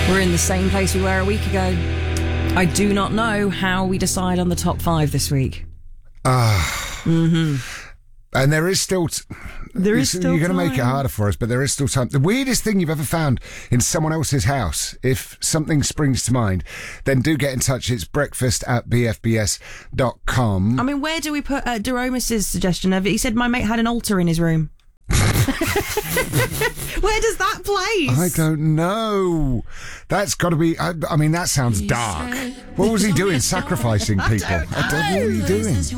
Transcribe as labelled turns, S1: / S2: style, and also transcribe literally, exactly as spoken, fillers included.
S1: We're in the same place we were a week ago. I do not know how we decide on the top five this week.
S2: Ah. Uh,
S1: mm-hmm.
S2: And there is still... T-
S1: there is still
S2: You're going to
S1: time.
S2: make it harder for us, but there is still time. The weirdest thing you've ever found in someone else's house, if something springs to mind, then do get in touch. It's breakfast at b f b s dot com.
S1: I mean, where do we put uh, Daromis's suggestion of it? He said my mate had an altar in his room. Where does that place?
S2: I don't know. That's got to be... I, I mean, that sounds dark. What was he doing? Sacrificing people? I don't know. I don't know what are you doing?